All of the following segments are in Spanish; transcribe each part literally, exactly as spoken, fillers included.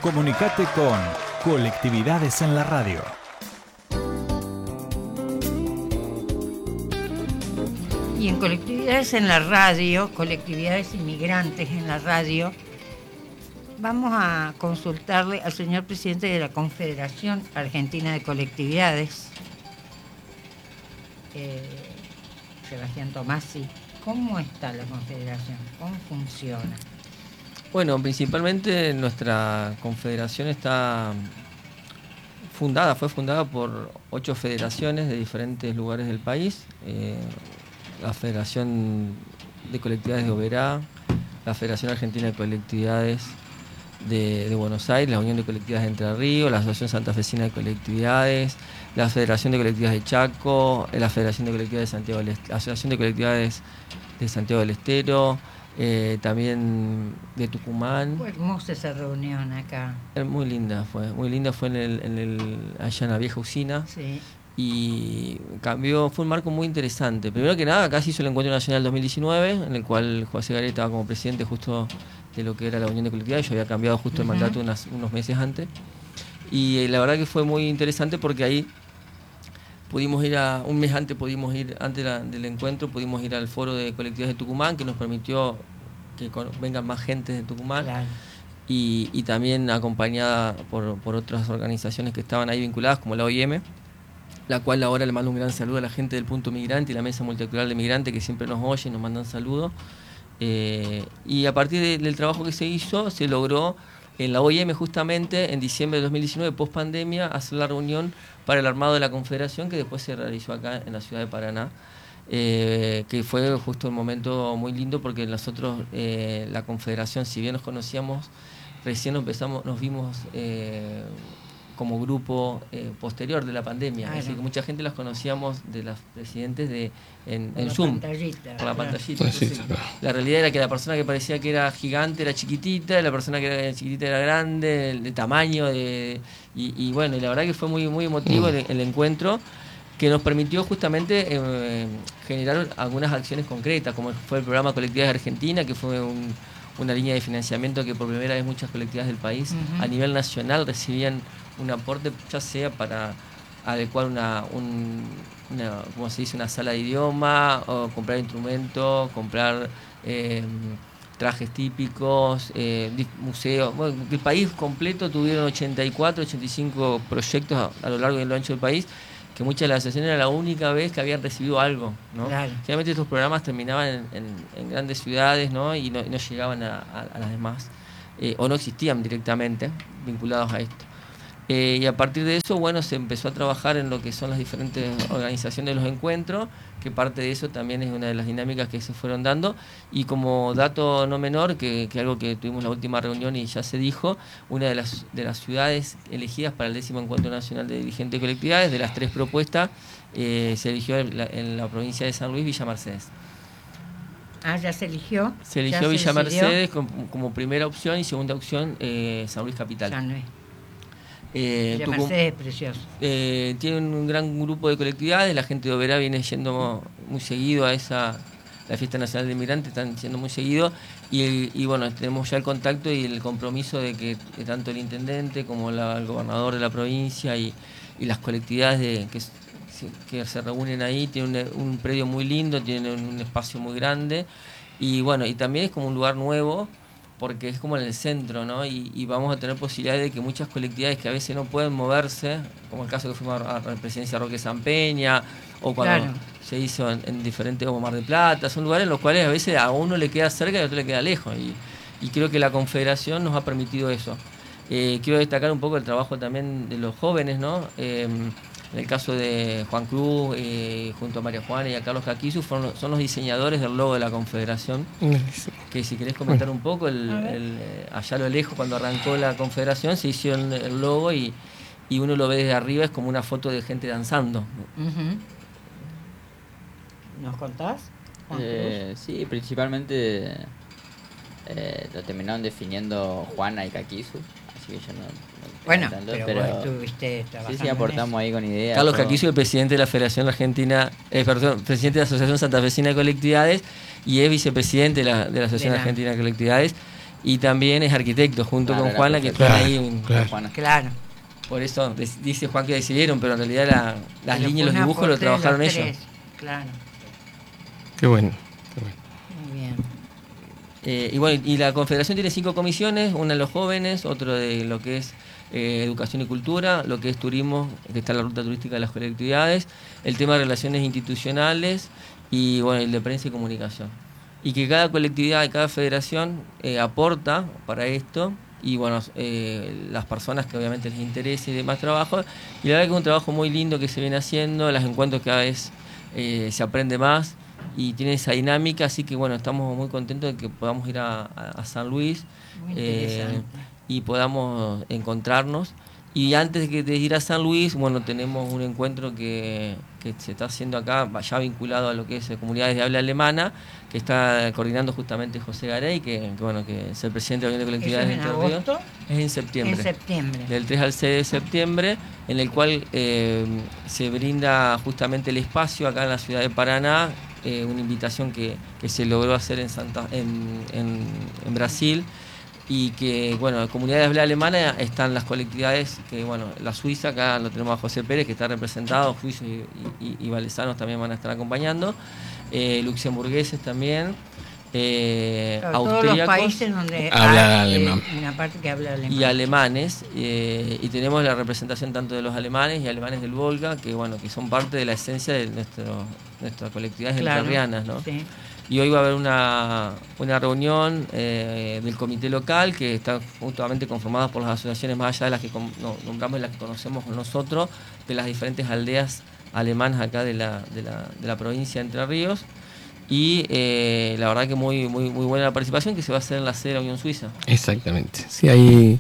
Comunicate con Colectividades en la Radio. Y en Colectividades en la Radio, Colectividades Inmigrantes en la Radio, vamos a consultarle al señor presidente de la Confederación Argentina de Colectividades, eh, Sebastián Tomasi. ¿Cómo está la Confederación? ¿Cómo funciona? Bueno, principalmente nuestra confederación está fundada, fue fundada por ocho federaciones de diferentes lugares del país. Eh, la Federación de Colectividades de Oberá, la Federación Argentina de Colectividades de, de Buenos Aires, la Unión de Colectividades de Entre Ríos, la Asociación Santafesina de Colectividades, la Federación de Colectividades de Chaco, la Federación de Colectividades de Santiago del Est- la Asociación de Colectividades de Santiago del Estero, eh, también de Tucumán. Fue hermosa esa reunión acá. Muy linda fue, muy linda fue en el, en el, allá en la vieja usina. Sí. Y cambió, fue un marco muy interesante. Primero que nada, acá se hizo el Encuentro Nacional dos mil diecinueve, en el cual José Garay estaba como presidente justo de lo que era la Unión de Colectividades. Yo había cambiado justo el mandato uh-huh. unas, unos meses antes. Y eh, la verdad que fue muy interesante porque ahí pudimos ir a, un mes antes pudimos ir, antes la, del encuentro, pudimos ir al foro de colectividades de Tucumán, que nos permitió que con, vengan más gente de Tucumán. Claro. Y, y también acompañada por, por otras organizaciones que estaban ahí vinculadas, como la O I M, la cual ahora le mando un gran saludo a la gente del Punto Migrante y la Mesa Multicultural de Migrantes, que siempre nos oyen y nos mandan saludos. Eh, y a partir de, del trabajo que se hizo, se logró en la O I M justamente en diciembre de dos mil diecinueve, post pandemia, hacer la reunión para el armado de la Confederación, que después se realizó acá en la ciudad de Paraná, eh, que fue justo un momento muy lindo porque nosotros, eh, la Confederación, si bien nos conocíamos, recién empezamos, nos vimos eh, como grupo eh, posterior de la pandemia. Claro. Es decir, que mucha gente las conocíamos de las presidentes de en, en Zoom, pantallita, por la claro. pantallita. Entonces, la realidad era que la persona que parecía que era gigante era chiquitita, y la persona que era chiquitita era grande, de tamaño, de, y, y bueno, y la verdad que fue muy, muy emotivo el, el encuentro, que nos permitió justamente eh, generar algunas acciones concretas, como fue el programa Colectividades Argentina, que fue un, una línea de financiamiento que por primera vez muchas colectividades del país uh-huh. a nivel nacional recibían un aporte, ya sea para adecuar una, un, una, ¿cómo se dice? una sala de idioma, o comprar instrumentos, comprar eh, trajes típicos, eh, museos. Bueno, el país completo tuvieron ochenta y cuatro, ochenta y cinco proyectos a, a lo largo y a lo ancho del país, que muchas de las asociaciones era la única vez que habían recibido algo, ¿no? Claro. Generalmente estos programas terminaban en, en, en grandes ciudades, ¿no? y, no, y no llegaban a, a, a las demás, eh, o no existían directamente vinculados a esto. Eh, y a partir de eso, bueno, se empezó a trabajar en lo que son las diferentes organizaciones de los encuentros, que parte de eso también es una de las dinámicas que se fueron dando. Y como dato no menor, que, que algo que tuvimos en la última reunión y ya se dijo, una de las, de las ciudades elegidas para el décimo Encuentro Nacional de Dirigentes de Colectividades, de las tres propuestas, eh, se eligió en la, en la provincia de San Luis, Villa Mercedes. Ah, ya se eligió. Se eligió Villa Mercedes como, como primera opción, y segunda opción eh, San Luis Capital. San Luis. Eh, Villa Mercedes es precioso. Eh, tiene un gran grupo de colectividades, la gente de Oberá viene yendo muy seguido a esa, la Fiesta Nacional de Inmigrantes, están yendo muy seguido, y, y bueno, tenemos ya el contacto y el compromiso de que tanto el intendente como la, el gobernador de la provincia y, y las colectividades de, que, que se reúnen ahí, tienen un, un predio muy lindo, tienen un espacio muy grande, y bueno, y también es como un lugar nuevo, porque es como en el centro, ¿no? Y, y vamos a tener posibilidades de que muchas colectividades que a veces no pueden moverse, como el caso que fuimos a la presidencia Roque San Peña, o cuando claro. se hizo en, en diferentes, como Mar del Plata, son lugares en los cuales a veces a uno le queda cerca y a otro le queda lejos, y, y creo que la Confederación nos ha permitido eso. Eh, quiero destacar un poco el trabajo también de los jóvenes, ¿no? Eh, en el caso de Juan Cruz, eh, junto a María Juana y a Carlos Caquisu, fueron, son los diseñadores del logo de la Confederación. Que si querés comentar un poco, el, el, allá a lo lejos, cuando arrancó la Confederación, se hizo el logo y, y uno lo ve desde arriba, es como una foto de gente danzando. Uh-huh. ¿Nos contás, Juan Cruz? Eh, sí, principalmente eh, lo terminaron definiendo Juana y Caquisu, así que yo no... Bueno, tanto, pero, pero vos estuviste trabajando. Sí, sí, aportamos ahí con ideas. Carlos Caquisu, el presidente de la Federación Argentina, eh, perdón, presidente de la Asociación Santafesina de Colectividades, y es vicepresidente de la, de la Asociación de la... Argentina de Colectividades. y también es arquitecto junto Claro, con era Juana, que profesor. están ahí. en- Claro. Juana. Claro. Por eso des- dice Juan que decidieron, pero en realidad la- las Pero líneas y los fue un dibujos lo aporte de los trabajaron ellos. tres, Claro, Qué bueno. Qué bueno. muy bien. Eh, y bueno, y la Confederación tiene cinco comisiones, una de los jóvenes, otro de lo que es eh, educación y cultura, lo que es turismo, que está en la ruta turística de las colectividades, el tema de relaciones institucionales y bueno, el de prensa y comunicación. Y que cada colectividad y cada federación eh, aporta para esto y bueno, eh, las personas que obviamente les interese y demás trabajo. Y la verdad que es un trabajo muy lindo que se viene haciendo, los encuentros cada vez eh, se aprende más y tiene esa dinámica, así que bueno, estamos muy contentos de que podamos ir a, a- a San Luis Muy eh, interesante. y podamos encontrarnos. Y antes de, que- de ir a San Luis, bueno, tenemos un encuentro que, que se está haciendo acá, ya vinculado a lo que es eh, comunidades de habla alemana, que está coordinando justamente José Garey, que, que, bueno, que es el presidente de la Unión de ¿Eso Colectividades es de en Entre Ríos. agosto? Es en septiembre. En septiembre. Del tres al seis de septiembre, en el cual eh, se brinda justamente el espacio acá en la ciudad de Paraná, eh, una invitación que, que se logró hacer en, Santa, en, en, en Brasil, y que, bueno, en comunidades de habla alemana están las colectividades, que bueno, la Suiza, acá lo tenemos a José Pérez, que está representado, suizos y, y, y valesanos también van a estar acompañando, eh, luxemburgueses también, eh, Claro, todos los austríacos países donde Habla hay, eh, alemán. una parte que habla alemán. y alemanes, eh, y tenemos la representación tanto de los alemanes y alemanes del Volga, que bueno, que son parte de la esencia de nuestro, nuestras colectividades Claro, entrerrianas, ¿no? sí. Y hoy va a haber una, una reunión eh, del comité local, que está justamente conformada por las asociaciones más allá de las que com- no, nombramos, las que conocemos nosotros, de las diferentes aldeas alemanas acá de la, de la, de la provincia de Entre Ríos. Y eh, la verdad que muy, muy, muy buena la participación, que se va a hacer en la sede de la Unión Suiza. Exactamente. Sí, ahí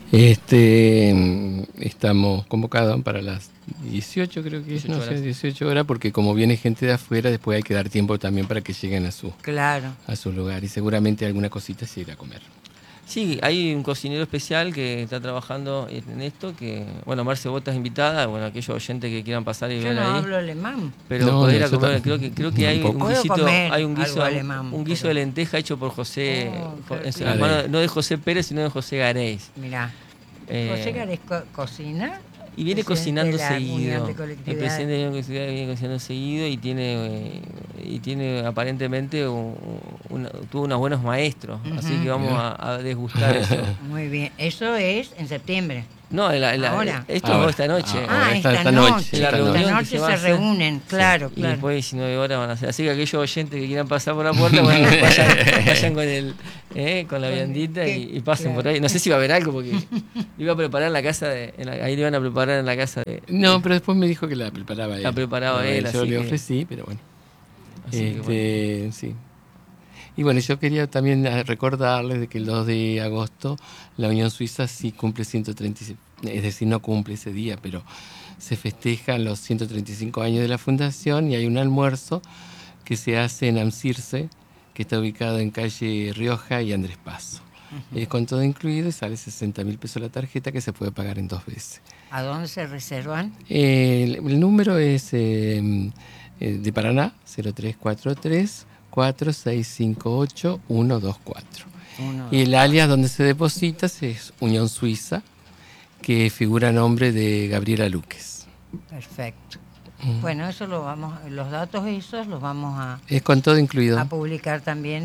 este, mm, estamos convocados para las dieciocho, creo que es, dieciocho no sé, horas. dieciocho horas, porque como viene gente de afuera, después hay que dar tiempo también para que lleguen a su, Claro. a su lugar. Y seguramente alguna cosita se irá a comer. Sí, hay un cocinero especial que está trabajando en esto, que, bueno, Marce Bota es invitada, bueno, aquellos oyentes que quieran pasar y Yo ver no ahí. hablo alemán. Pero No, poder ir no, a yo comer, tam- creo que creo que hay un tampoco. Puedo guisito, comer hay un guiso, algo alemán, un guiso pero- de lenteja hecho por José, Oh, Jo- qué es el rico. hermano- no de José Pérez, sino de José Gareis. Mirá. Eh, José Gárez co- cocina. Y viene presidente cocinando de la Unión seguido. de El Colectividades. presidente de la Unión de Colectividades viene cocinando seguido y tiene eh, y tiene aparentemente un- una- tuvo unos buenos maestros. Así Ujú. que vamos a, a desgustar eso. Muy bien. Eso es en septiembre. No, la- la- Ahora. esto Ahora. es esta noche. Ah, Ah, ahora esta, esta- esta noche. noche, la Esta reunión que noche se va a se hacer. reúnen, Sí, claro, y claro. después diecinueve horas van a hacer. Así que aquellos oyentes que quieran pasar por la puerta, bueno, vayan, vayan con el eh, con la Con- viandita y, y pasen claro. por ahí. No sé si va a haber algo, porque iba a preparar en la casa de. en la- ahí le iban a preparar en la casa de. No, pero después me dijo que la preparaba él. La preparaba Pero él, Yo así le que- ofrecí, pero bueno. Así que, Este, sí. Y bueno, yo quería también eh, recordarles de que el dos de agosto la Unión Suiza sí cumple ciento treinta y cinco, es decir, no cumple ese día, pero se festejan los ciento treinta y cinco años de la fundación y hay un almuerzo que se hace en Amcirce, que está ubicado en calle Rioja y Andrés Paso. Es con todo incluido y sale sesenta mil pesos la tarjeta, que se puede pagar en dos veces. ¿A dónde se reservan? El, el número es eh, eh, de Paraná, cero tres cuatro tres, cuatro seis cinco ocho, uno dos cuatro. Uno, Y el alias donde se deposita es Unión Suiza, que figura a nombre de Gabriela Luques. Perfecto. Mm. Bueno, eso lo vamos, los datos esos los vamos a, Es con todo incluido. a publicar también